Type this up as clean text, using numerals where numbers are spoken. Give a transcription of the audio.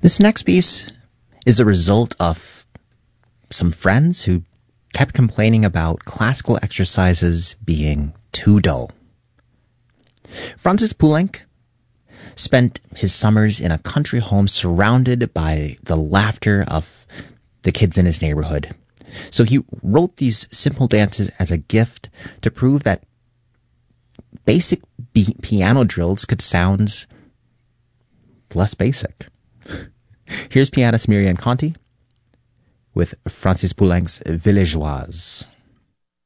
This next piece is the result of some friends who kept complaining about classical exercises being too dull. Francis Poulenc spent his summers in a country home surrounded by the laughter of the kids in his neighborhood. So he wrote these simple dances as a gift to prove that basic piano drills could sound less basic. Here's pianist Myriam Conti with Francis Poulenc's Villageoise.